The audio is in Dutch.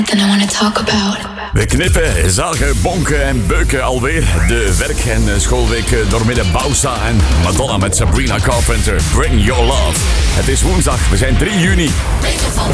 We knippen, zagen, bonken en beuken alweer. De werk- en schoolweek doormidden. Bausa en Madonna met Sabrina Carpenter. Bring Your Love. Het is woensdag, we zijn 3 juni.